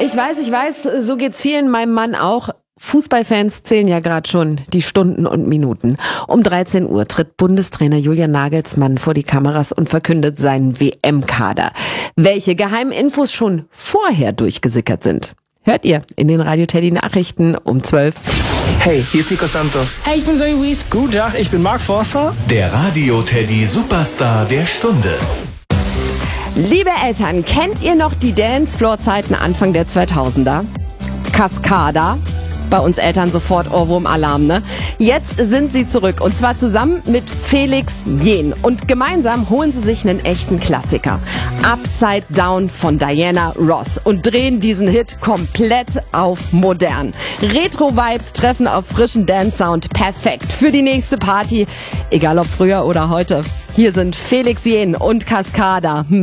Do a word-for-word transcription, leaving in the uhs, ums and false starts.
Ich weiß, ich weiß, so geht's vielen, meinem Mann auch. Fußballfans zählen ja gerade schon die Stunden und Minuten. Um dreizehn Uhr tritt Bundestrainer Julian Nagelsmann vor die Kameras und verkündet seinen W M-Kader. Welche geheimen Infos schon vorher durchgesickert sind, hört ihr in den Radio Teddy Nachrichten um zwölf. Hey, hier ist Nico Santos. Hey, ich bin Zoe Wies. Guten Tag, ich bin Mark Forster. Der Radio Teddy Superstar der Stunde. Liebe Eltern, kennt ihr noch die Dancefloor-Zeiten Anfang der zweitausender? Cascada? Bei uns Eltern sofort Ohrwurm-Alarm, ne? Jetzt sind sie zurück und zwar zusammen mit Felix Jähn und gemeinsam holen sie sich einen echten Klassiker. Upside Down von Diana Ross und drehen diesen Hit komplett auf modern. Retro-Vibes treffen auf frischen Dance-Sound, perfekt für die nächste Party, egal ob früher oder heute. Hier sind Felix Jähn und Cascada.